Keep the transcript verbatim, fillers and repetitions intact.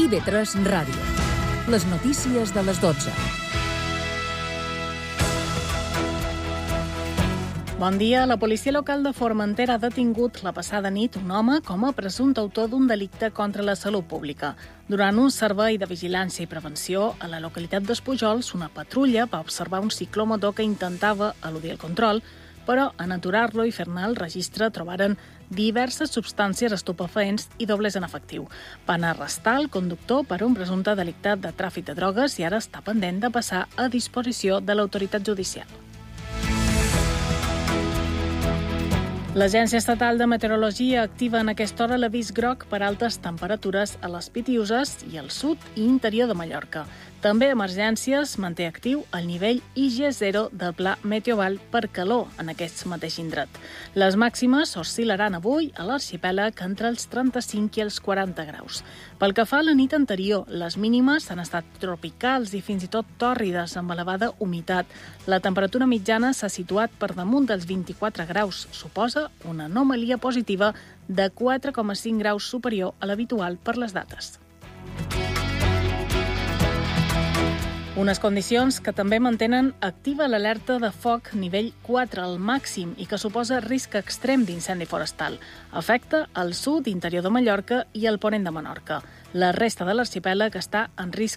I V tres Ràdio. Les notícies de les dotze. Bon dia. La policia local de Formentera ha detingut la passada nit un home com a presumpte autor d'un delicte contra la salut pública. Durant un servei de vigilància i prevenció a la localitat d'Espujols, una patrulla va observar un ciclomotor que intentava eludir el control, però en aturar-lo i fer-ne el registre trobaren diverses substàncies estupefaents i dobles en efectiu. Van arrestar el conductor per un presumpte delicte de tràfic de drogues i ara està pendent de passar a disposició de l'autoritat judicial. L'Agència Estatal de Meteorologia activa en aquesta hora l'avís groc per altes temperatures a les Pitiüses i al sud i interior de Mallorca. També Emergències manté actiu el nivell I G zero del Pla Meteoval per calor en aquest mateix indret. Les màximes oscil·laran avui a l'arxipèlag entre els trenta-cinc i els quaranta graus. Pel que fa a la nit anterior, les mínimes han estat tropicals i fins i tot tòrrides amb elevada humitat. La temperatura mitjana s'ha situat per damunt dels vint-i-quatre graus. Suposa una anomalia positiva de quatre coma cinc graus superior a l'habitual per les dates. Unes condicions que també mantenen activa l'alerta de foc nivell quatre al màxim i que suposa risc extrem d'incendi forestal. Afecta el sud, interior de Mallorca i el ponent de Menorca. La resta de l'arxipèlag està en risc